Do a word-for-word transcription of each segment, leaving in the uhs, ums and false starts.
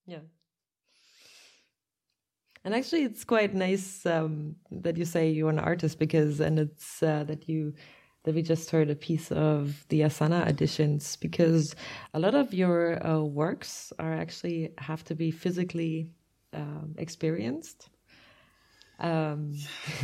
Yeah. And actually, it's quite nice um, that you say you're an artist, because, and it's uh, that you, that we just heard a piece of the Asana editions, because a lot of your uh, works are actually have to be physically um, experienced. Um,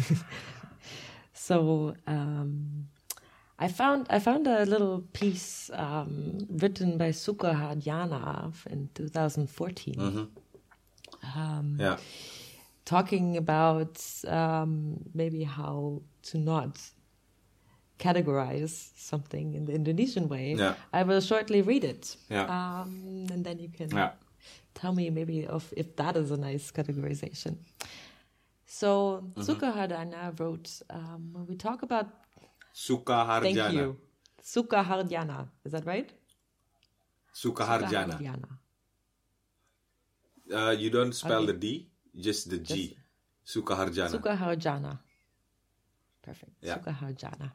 so um, I found I found a little piece um, written by Suka Harjana in two thousand fourteen. Mm-hmm. Um, yeah. Talking about um, maybe how to not categorize something in the Indonesian way. Yeah. I will shortly read it. Yeah. Um, and then you can Yeah. tell me maybe of if that is a nice categorization. So mm-hmm. Suka Harjana wrote, um, when we talk about... Suka Harjana. Thank you. Suka Harjana. Is that right? Suka Harjana. Suka Harjana. Uh, you don't spell okay. the D, just the G. Just Suka Harjana. Suka Harjana. Perfect. Yeah. Suka Harjana.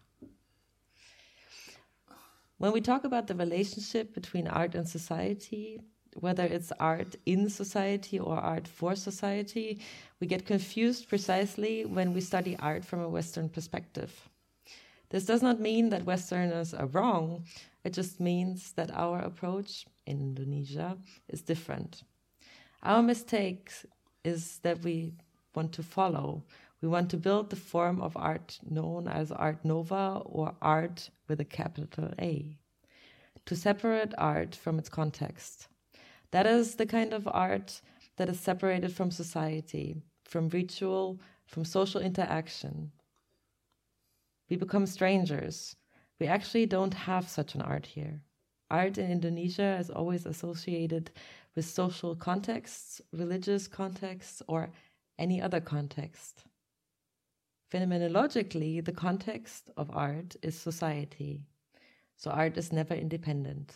When we talk about the relationship between art and society, whether it's art in society or art for society, we get confused precisely when we study art from a Western perspective. This does not mean that Westerners are wrong. It just means that our approach in Indonesia is different. Our mistake is that we want to follow. We want to build the form of art known as Art Nova, or art with a capital A, to separate art from its context. That is the kind of art that is separated from society, from ritual, from social interaction. We become strangers. We actually don't have such an art here. Art in Indonesia is always associated with social contexts, religious contexts, or any other context. Phenomenologically, the context of art is society. So art is never independent.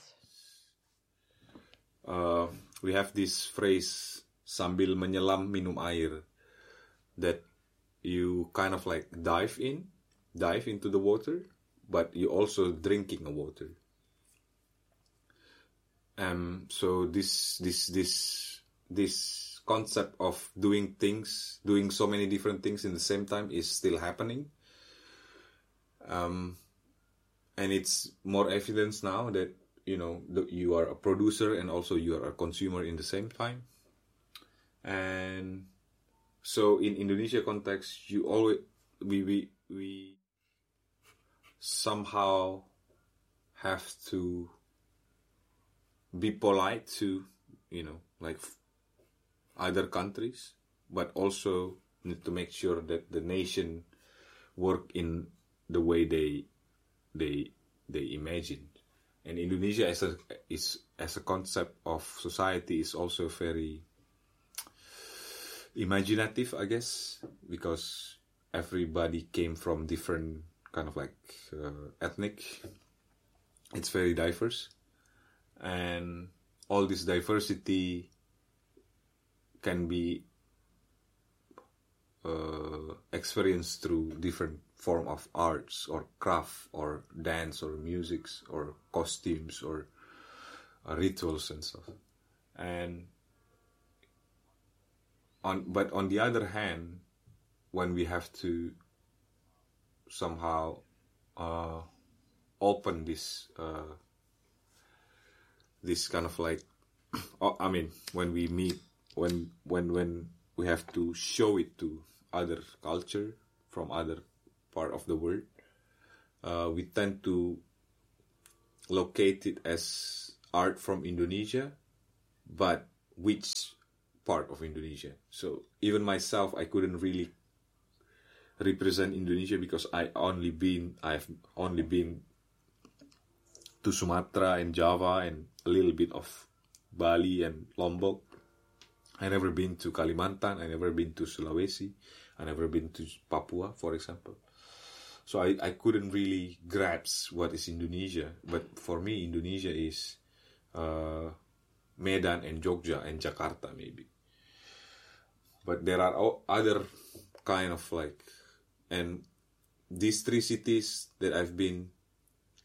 Uh, we have this phrase, sambil menyelam minum air, that you kind of like dive in, dive into the water, but you also drinking a water. Um, so this, this, this, this concept of doing things, doing so many different things in the same time is still happening. Um, and it's more evidence now that, you know, the, you are a producer and also you are a consumer in the same time. And so in Indonesia context, you always, we, we, we somehow have to be polite to, you know, like other countries, but also need to make sure that the nation work in the way they they they imagine. And Indonesia as a is as a concept of society is also very imaginative, I guess, because everybody came from different kind of like uh, ethnic. It's very diverse. And all this diversity can be uh, experienced through different form of arts or craft or dance or musics or costumes or uh, rituals and stuff. And on but on the other hand, when we have to somehow uh, open this uh, this kind of like, I mean, when we meet, when when when we have to show it to other culture from other part of the world, uh, we tend to locate it as art from Indonesia, but which part of Indonesia? So even myself, I couldn't really represent Indonesia because I only been I've only been to Sumatra and Java and a little bit of Bali and Lombok. I never been to Kalimantan. I never been to Sulawesi. I never been to Papua, for example. So I, I couldn't really grasp what is Indonesia. But for me, Indonesia is uh, Medan and Jogja and Jakarta maybe. But there are other kind of like, and these three cities that I've been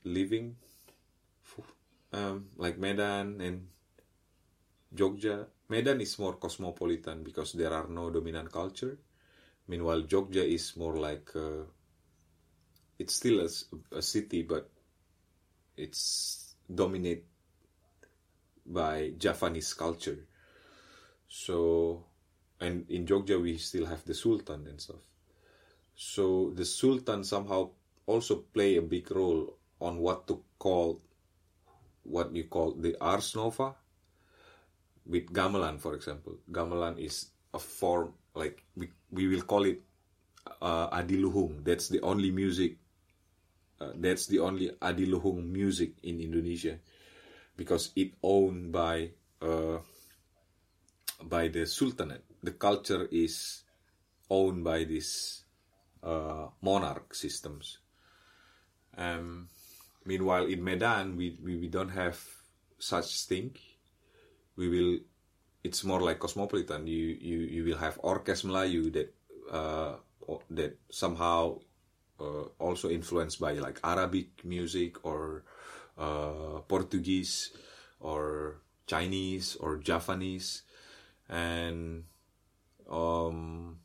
living, um, like Medan and Jogja. Medan is more cosmopolitan because there are no dominant culture. Meanwhile, Jogja is more like uh, it's still a, a city, but it's dominated by Javanese culture. So, and in Jogja we still have the Sultan and stuff. So the Sultan somehow also play a big role on what to call, what you call the Ars Nova. With gamelan, for example, gamelan is a form, like we, we will call it uh, adiluhung. That's the only music, uh, that's the only adiluhung music in Indonesia, because it owned by uh, by the Sultanate. The culture is owned by these uh, monarch systems. Um, meanwhile, in Medan, we, we, we don't have such thing. We will, it's more like cosmopolitan. You you, you will have Orkes Melayu that uh, that somehow uh, also influenced by like Arabic music or uh, Portuguese or Chinese or Javanese, and um,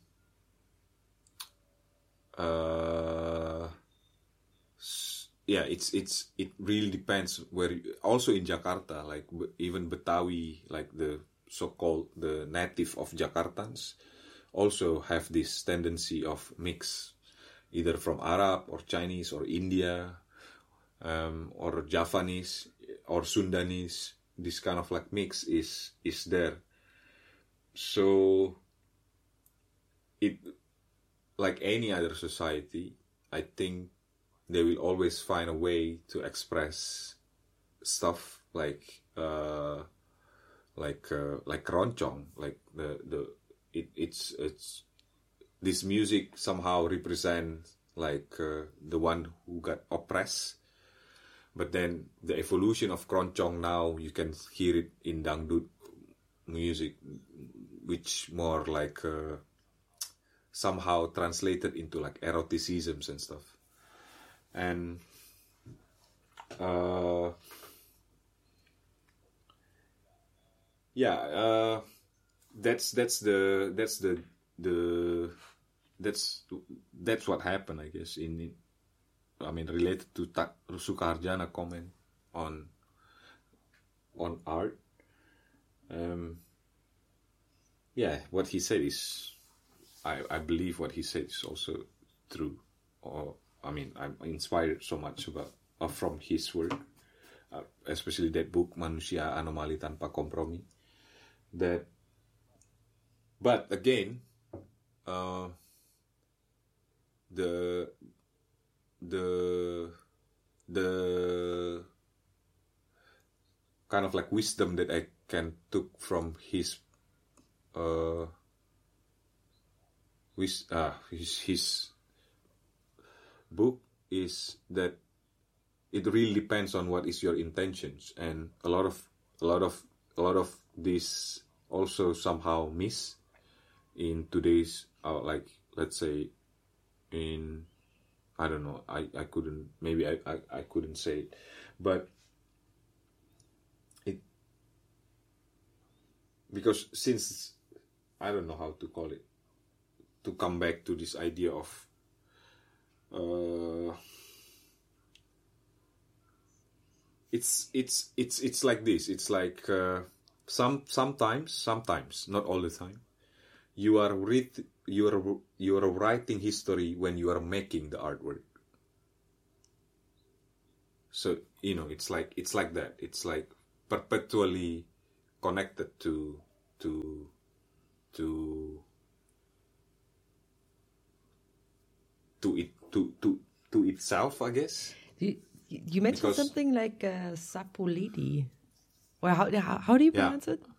uh, yeah, it's it's it really depends where. You, also in Jakarta, like even Betawi, like the so-called the native of Jakartans, also have this tendency of mix, either from Arab or Chinese or India, um, or Javanese or Sundanese. This kind of like mix is is there. So it, like any other society, I think they will always find a way to express stuff like uh, like uh, like keroncong, like the the it, it's it's this music somehow represents like uh, the one who got oppressed, but then the evolution of keroncong now you can hear it in dangdut music, which more like uh, somehow translated into like eroticisms and stuff. And uh, yeah, uh, that's that's the that's the the that's that's what happened, I guess. In, I mean, related to Ta- Sukarjana comment on on art. Um, yeah, what he said is, I I believe what he said is also true. Or I mean, I'm inspired so much about uh, from his work, uh, especially that book Manusia Anomali Tanpa Kompromi. That, but again, uh, the the the kind of like wisdom that I can took from his uh, wis uh his his. book is that it really depends on what is your intentions, and a lot of a lot of a lot of this also somehow miss in today's uh, like let's say in I don't know I, I couldn't maybe I, I, I couldn't say it, but it because since I don't know how to call it, to come back to this idea of Uh, it's it's it's it's like this. It's like uh, some sometimes sometimes not all the time. You are read you are you are writing history when you are making the artwork. So you know it's like it's like that. It's like perpetually connected to to to to it. To, to to itself, I guess. You, you mentioned because, something like uh, Sapulidi. Well, how, how how do you pronounce yeah. it?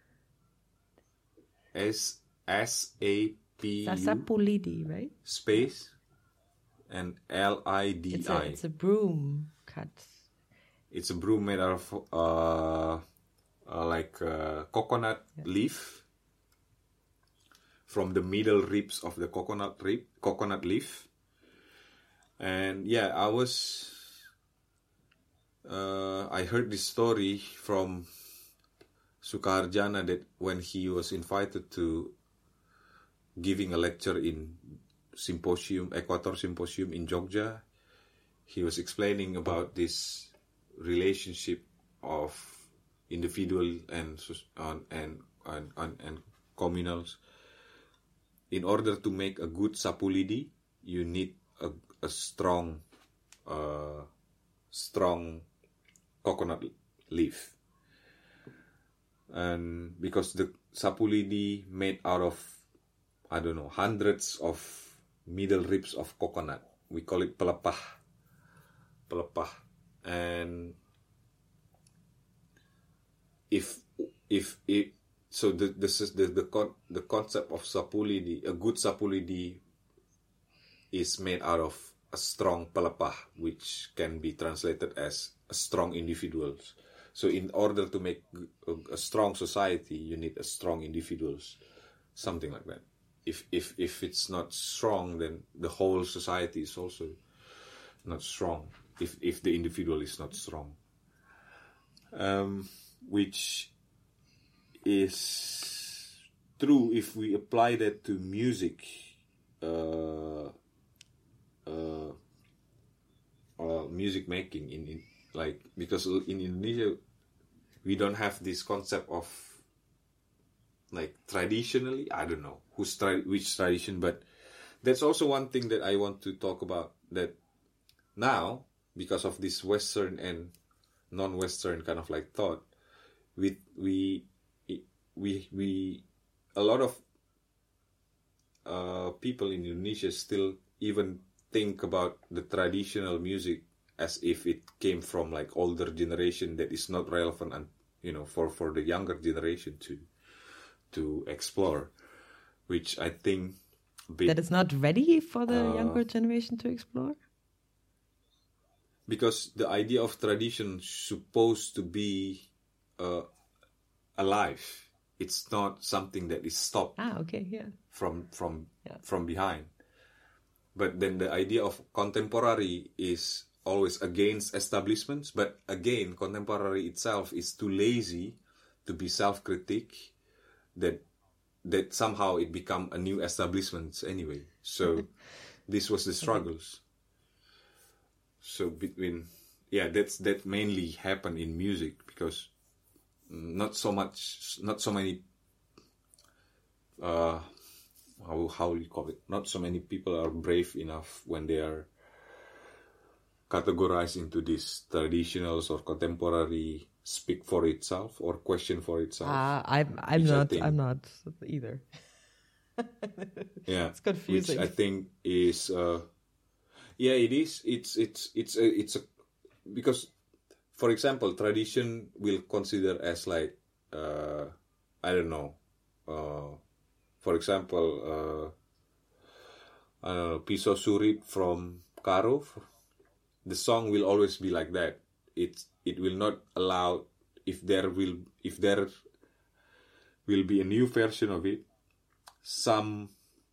S S A P U Sapulidi, right? Space and L I D I. It's a, it's a broom cut. It's a broom made out of uh, uh, like uh, coconut yeah. leaf. From the middle ribs of the coconut rib, coconut leaf. And yeah, I was, uh, I heard this story from Sukaharjana that when he was invited to giving a lecture in symposium, Equator Symposium in Jogja, he was explaining about this relationship of individual and and and and, and communals. In order to make a good sapulidi, you need a, a strong, uh, strong coconut leaf. And because the sapulidi made out of, I don't know, hundreds of middle ribs of coconut, we call it pelepah, pelepah. And if if it so the the the the, con, the concept of sapulidi, a good sapulidi, is made out of a strong pelepah, which can be translated as a strong individuals. So in order to make a, a strong society, you need a strong individuals, something like that. If if if it's not strong, then the whole society is also not strong. If if the individual is not strong, um, which is true if we apply that to music. Uh, uh, uh, music making in, in like because in Indonesia we don't have this concept of like traditionally, I don't know who's tra- which tradition, but that's also one thing that I want to talk about, that now because of this Western and non-Western kind of like thought, we we we we a lot of uh, people in Indonesia still even think about the traditional music as if it came from like older generation that is not relevant, and you know for, for the younger generation to to explore, which I think bit, that is not ready for the uh, younger generation to explore. Because the idea of tradition is supposed to be uh, alive. It's not something that is stopped. Ah, okay, yeah. From from yeah. from behind. But then the idea of contemporary is always against establishments. But again, contemporary itself is too lazy to be self-critic, that that somehow it become a new establishment anyway. So this was the struggles. So between, yeah, that's that mainly happened in music, because not so much, not so many. Uh, How how you call it? Not so many people are brave enough when they are categorized into these traditionals or contemporary, speak for itself or question for itself. Ah, uh, I'm I'm not think, I'm not either. Yeah, it's confusing. Which I think is, uh, yeah, it is. It's it's it's a, it's a because, for example, tradition will consider as like uh, I don't know. Uh, For example, uh, I don't know, Pisau Surip from Karo, the song will always be like that. It it will not allow, if there will if there will be a new version of it, some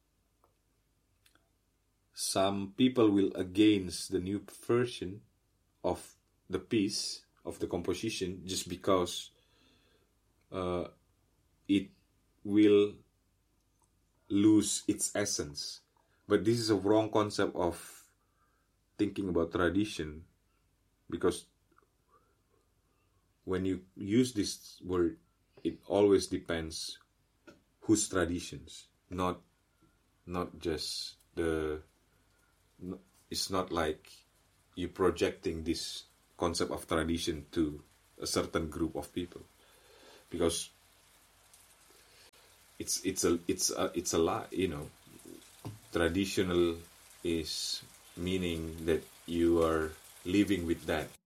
some people will against the new version of the piece, of the composition, just because uh, it will lose its essence. But this is a wrong concept of thinking about tradition, because when you use this word, it always depends whose traditions, not not just the, it's not like you projecting this concept of tradition to a certain group of people, because It's it's a it's a it's a lot, you know. Traditional is meaning that you are living with that.